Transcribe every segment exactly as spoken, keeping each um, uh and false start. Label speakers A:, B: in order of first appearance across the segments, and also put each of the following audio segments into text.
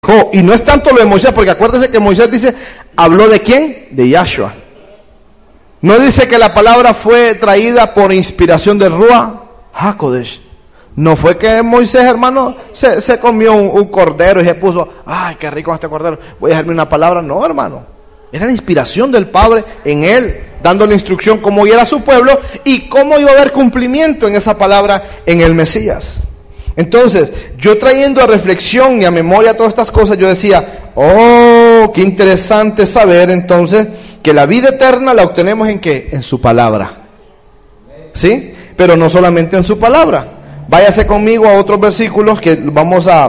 A: Y no es tanto lo de Moisés, porque acuérdense que Moisés dice, ¿habló de quién? De Yahshua. No dice que la palabra fue traída por inspiración del Ruach HaKodesh. No fue que Moisés, hermano, se, se comió un, un cordero y se puso, ay, qué rico este cordero, voy a dejarme una palabra. No, hermano, era la inspiración del Padre en él, dándole instrucción cómo guiar a su pueblo y cómo iba a haber cumplimiento en esa palabra en el Mesías. Entonces, yo trayendo a reflexión y a memoria todas estas cosas, yo decía, oh, qué interesante saber entonces que la vida eterna la obtenemos en qué, en su palabra, ¿sí? Pero no solamente en su palabra. Váyase conmigo a otros versículos que vamos a,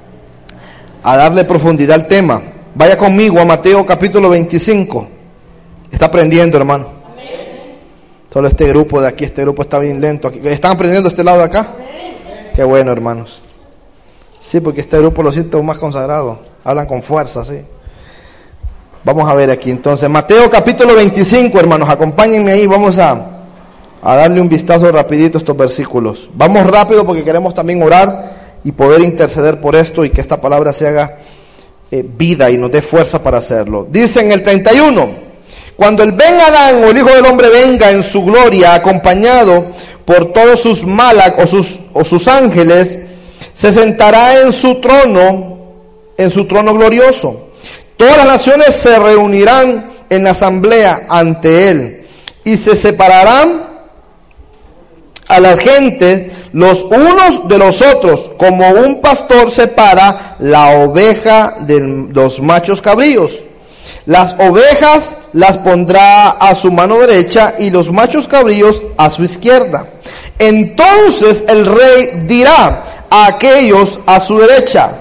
A: a darle profundidad al tema. Vaya conmigo a Mateo capítulo veinticinco. Está aprendiendo, hermano. Solo este grupo de aquí, este grupo está bien lento. Aquí. ¿Están aprendiendo este lado de acá? Qué bueno, hermanos. Sí, porque este grupo lo siento más consagrado. Hablan con fuerza, sí. Vamos a ver aquí entonces. Mateo capítulo veinticinco, hermanos. Acompáñenme ahí. Vamos a, a darle un vistazo rapidito a estos versículos. Vamos rápido porque queremos también orar y poder interceder por esto y que esta palabra se haga eh, vida y nos dé fuerza para hacerlo. Dice en el treinta y uno: cuando el Ben Adán o el Hijo del Hombre venga en su gloria, acompañado por todos sus malach o sus, o sus ángeles, se sentará en su trono, en su trono glorioso. Todas las naciones se reunirán en la asamblea ante él y se separarán a las gentes los unos de los otros, como un pastor separa la oveja de los machos cabríos. Las ovejas las pondrá a su mano derecha y los machos cabríos a su izquierda. Entonces el rey dirá a aquellos a su derecha: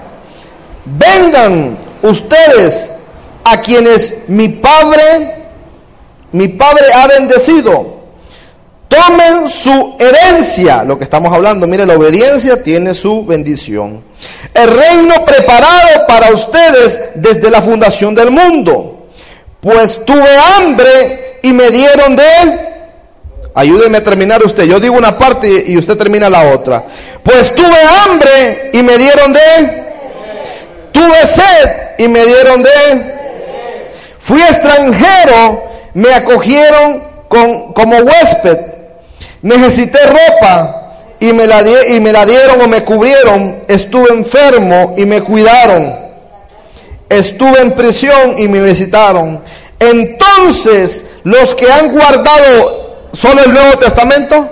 A: vengan ustedes a quienes mi padre, mi padre ha bendecido. Tomen su herencia. Lo que estamos hablando, mire, la obediencia tiene su bendición. El reino preparado para ustedes desde la fundación del mundo. Pues tuve hambre y me dieron de él. Ayúdeme a terminar usted. Yo digo una parte y usted termina la otra. Pues tuve hambre y me dieron de él. Tuve sed y me dieron de él. Fui extranjero, me acogieron con, como huésped. Necesité ropa y me, la di, y me la dieron o me cubrieron. Estuve enfermo y me cuidaron. Estuve en prisión y me visitaron. Entonces, los que han guardado solo el Nuevo Testamento,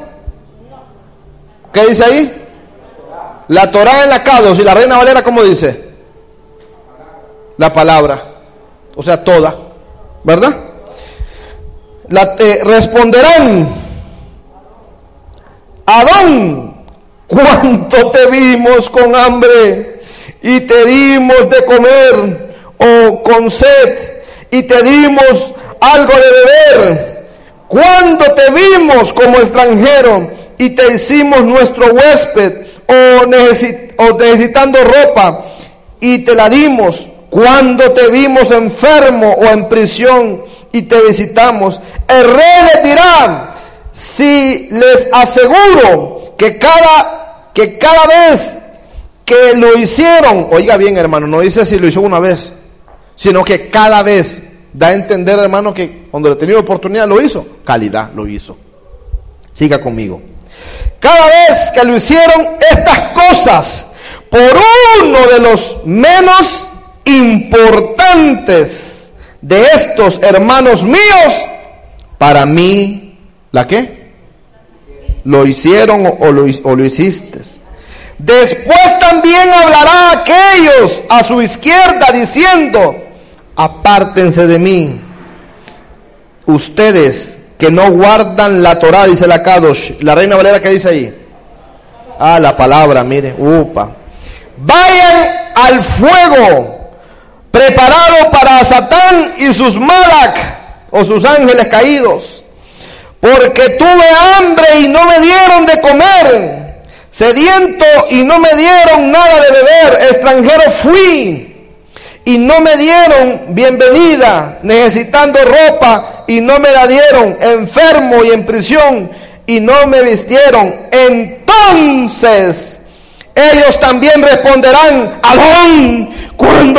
A: ¿qué dice ahí? La Torá en la Kadosh, y la Reina Valera, ¿cómo dice? La palabra, o sea, toda, ¿verdad? La, eh, responderán: Adón, ¿cuánto te vimos con hambre y te dimos de comer, o con sed y te dimos algo de beber? ¿Cuándo te vimos como extranjero y te hicimos nuestro huésped, o, necesit- o necesitando ropa y te la dimos? ¿Cuándo te vimos enfermo o en prisión y te visitamos? El rey les dirá: si les aseguro que cada, que cada vez que lo hicieron, oiga bien, hermano, no dice si lo hizo una vez, sino que cada vez, da a entender, hermano, que cuando le tenía oportunidad lo hizo, calidad lo hizo. Siga conmigo. Cada vez que lo hicieron estas cosas por uno de los menos importantes de estos hermanos míos, para mí, ¿la qué? Lo hicieron o, o, lo, o lo hiciste. Después también hablará a aquellos a su izquierda diciendo: apártense de mí, ustedes que no guardan la Torá, dice la Kadosh. La Reina Valera, ¿qué dice ahí? Ah, la palabra, mire, upa. Vayan al fuego preparado para Satán y sus malach, o sus ángeles caídos. Porque tuve hambre y no me dieron de comer, sediento y no me dieron nada de beber, extranjero fui y no me dieron bienvenida, necesitando ropa y no me la dieron, enfermo y en prisión y no me vistieron. Entonces ellos también responderán, Adón, cuando